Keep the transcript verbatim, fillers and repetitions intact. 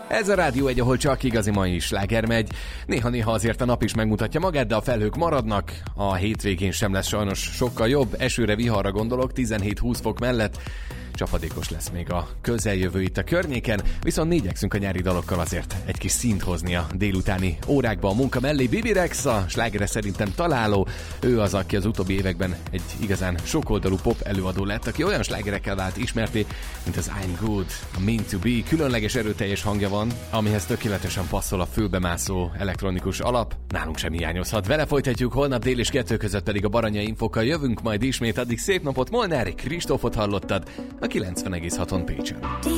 Ez a Rádió egy, ahol csak igazi mai sláger megy. Néha-néha azért a nap is megmutatja magát, de a felhők maradnak. A hétvégén sem lesz sajnos sokkal jobb. Esőre, viharra gondolok, tizenhét-húsz fok mellett. Csapadékos lesz még a közeljövő itt a környéken, viszont igyekszünk a nyári dalokkal azért egy kis színt hozni a délutáni órákba a munka mellé. Bibi Rex, a slágere szerintem találó. Ő az, aki az utóbbi években egy igazán sokoldalú pop előadó lett, aki olyan slágerekkel vált ismerté, mint az I'm Good, a Mean to Be. Különleges erőteljes hangja van, amihez tökéletesen passzol a fülbemászó elektronikus alap. Nálunk sem hiányozhat. Vele folytatjuk, holnap dél és kettő között pedig a Baranyai Infokkal jövünk majd ismét. Addig szép napot, Molnár Kristófot hallottad a kilencven egész haton Pécsen.